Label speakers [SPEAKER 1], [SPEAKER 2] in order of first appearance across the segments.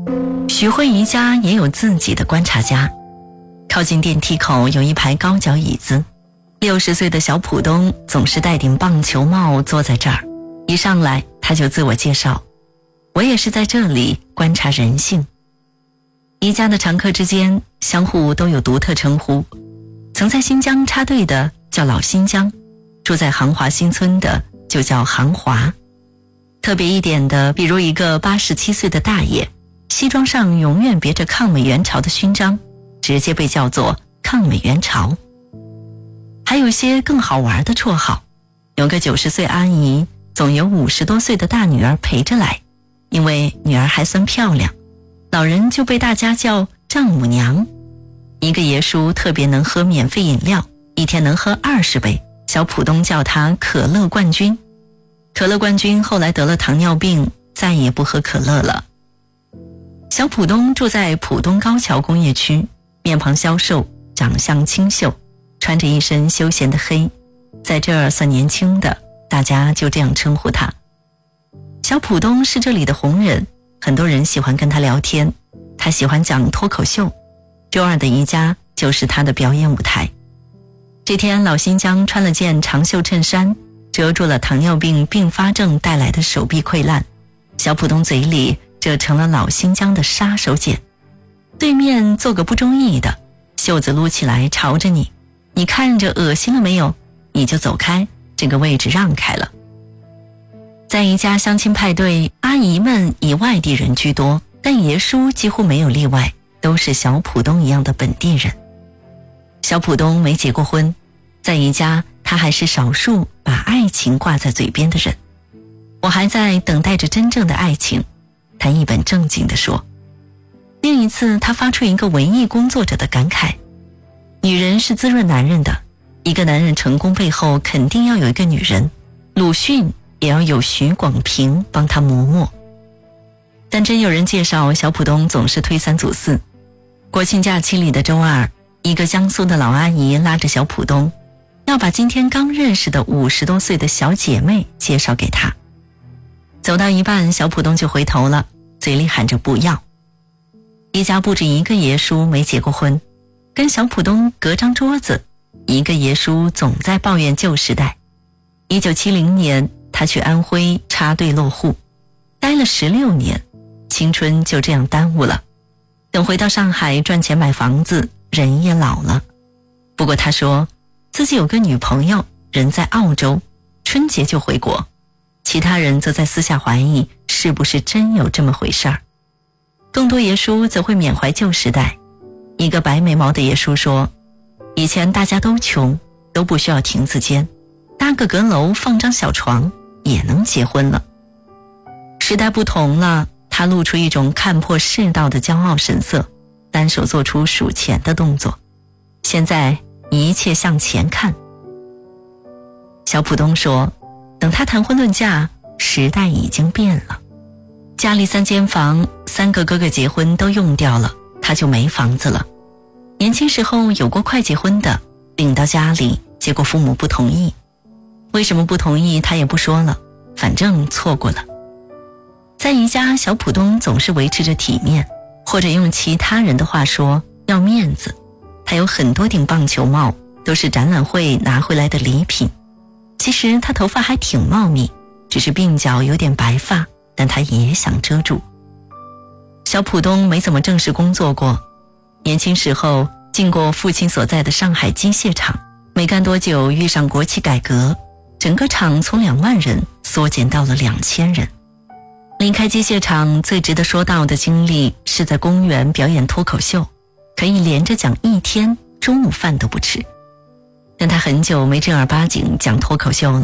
[SPEAKER 1] 徐慧怡家也有自己的观察家。靠近电梯口有一排高脚椅子，60岁的小浦东总是戴顶棒球帽坐在这儿，一上来他就自我介绍，我也是在这里观察人性。宜家的常客之间相互都有独特称呼，曾在新疆插队的叫老新疆，住在杭华新村的就叫杭华。特别一点的，比如一个87岁的大爷，西装上永远别着抗美援朝的勋章，直接被叫做抗美援朝。还有些更好玩的绰号，有个90岁阿姨总有50多岁的大女儿陪着来，因为女儿还算漂亮，老人就被大家叫丈母娘。一个爷叔特别能喝免费饮料，一天能喝20杯，小浦东叫他可乐冠军。可乐冠军后来得了糖尿病，再也不喝可乐了。小浦东住在浦东高桥工业区，面庞消瘦，长相清秀，穿着一身休闲的黑，在这儿算年轻的，大家就这样称呼他。小浦东是这里的红人，很多人喜欢跟他聊天，他喜欢讲脱口秀，周二的宜家就是他的表演舞台。这天老新疆穿了件长袖衬衫，遮住了糖尿病并发症带来的手臂溃烂，小浦东嘴里这成了老新疆的杀手锏。对面做个不中意的，袖子撸起来朝着你，你看着恶心了没有？你就走开，这个位置让开了。在一家相亲派对，阿姨们以外地人居多，但爷叔几乎没有例外，都是小浦东一样的本地人。小浦东没结过婚，在宜家他还是少数把爱情挂在嘴边的人。我还在等待着真正的爱情，他一本正经地说。另一次他发出一个文艺工作者的感慨，女人是滋润男人的，一个男人成功背后肯定要有一个女人，鲁迅也要有许广平帮他磨墨。但真有人介绍，小浦东总是推三阻四。国庆假期里的周二，一个江苏的老阿姨拉着小浦东，要把今天刚认识的50多岁的小姐妹介绍给他。走到一半，小浦东就回头了，嘴里喊着不要。一家不止一个爷叔没结过婚，跟小浦东隔张桌子，一个爷叔总在抱怨旧时代。1970年他去安徽插队落户，待了16年，青春就这样耽误了。等回到上海赚钱买房子，人也老了。不过他说自己有个女朋友，人在澳洲，春节就回国。其他人则在私下怀疑是不是真有这么回事儿。更多爷叔则会缅怀旧时代。一个白眉毛的爷叔说，以前大家都穷，都不需要亭子间，搭个阁楼放张小床也能结婚了。时代不同了，他露出一种看破世道的骄傲神色，单手做出数钱的动作。现在一切向前看。小浦东说，等他谈婚论嫁，时代已经变了。家里3间房，3个哥哥结婚都用掉了，他就没房子了。年轻时候有过快结婚的，领到家里，结果父母不同意。为什么不同意他也不说了，反正错过了。在宜家，小浦东总是维持着体面，或者用其他人的话说，要面子。他有很多顶棒球帽，都是展览会拿回来的礼品。其实他头发还挺茂密，只是鬓角有点白发，但他也想遮住。小浦东没怎么正式工作过，年轻时候进过父亲所在的上海机械厂，没干多久遇上国企改革，整个厂从2万人缩减到了2000人。离开机械厂最值得说到的经历是在公园表演脱口秀，可以连着讲1天，中午饭都不吃。但他很久没正儿八经讲脱口秀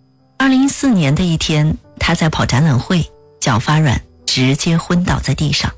[SPEAKER 1] 了。2014年的一天，他在跑展览会，脚发软，直接昏倒在地上。